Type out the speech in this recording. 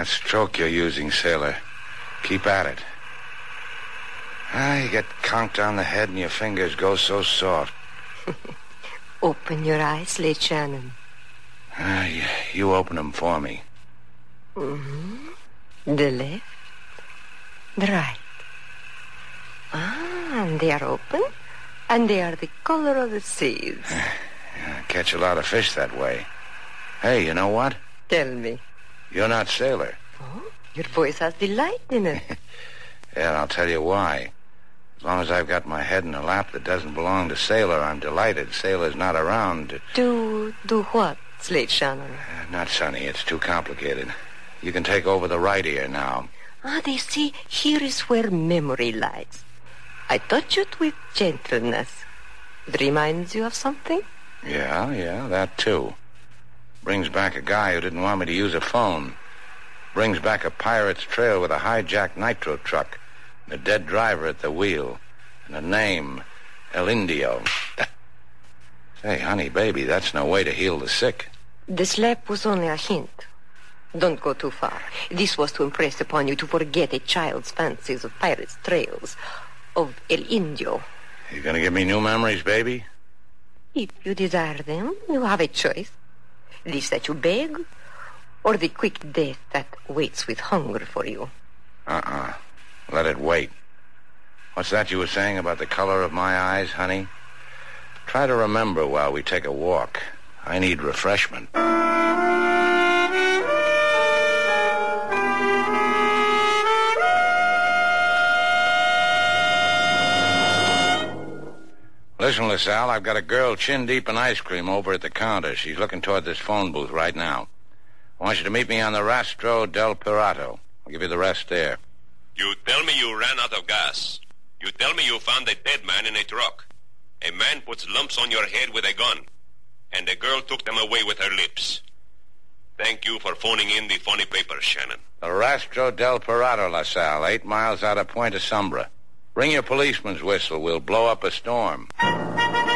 That stroke you're using, sailor. Keep at it. You get conked on the head and your fingers go so soft. Open your eyes, Slade Shannon. You open them for me. Mm-hmm. The left, the right. And they are open, and they are the color of the seas. Catch a lot of fish that way. Hey, you know what? Tell me. You're not sailor. Oh, your voice has delight in it. Yeah, and I'll tell you why. As long as I've got my head in a lap that doesn't belong to sailor, I'm delighted. Sailor's not around. Do what, Slade Shannon? Not Sonny. It's too complicated. You can take over the right ear now. They see, here is where memory lies. I touch it with gentleness. It reminds you of something? Yeah, that too. Brings back a guy who didn't want me to use a phone. Brings back a pirate's trail with a hijacked nitro truck, and a dead driver at the wheel, and a name, El Indio. Say, honey, baby, that's no way to heal the sick. The slap was only a hint. Don't go too far. This was to impress upon you to forget a child's fancies of pirates' trails, of El Indio. You gonna give me new memories, baby? If you desire them, you have a choice. This that you beg, or the quick death that waits with hunger for you. Let it wait. What's that you were saying about the color of my eyes, honey? Try to remember while we take a walk. I need refreshment. Listen, LaSalle, I've got a girl chin deep in ice cream over at the counter. She's looking toward this phone booth right now. I want you to meet me on the Rastro del Pirato. I'll give you the rest there. You tell me you ran out of gas. You tell me you found a dead man in a truck. A man puts lumps on your head with a gun. And the girl took them away with her lips. Thank you for phoning in the funny papers, Shannon. The Rastro del Pirato, LaSalle, 8 miles out of Puente Sombra. Bring your policeman's whistle. We'll blow up a storm.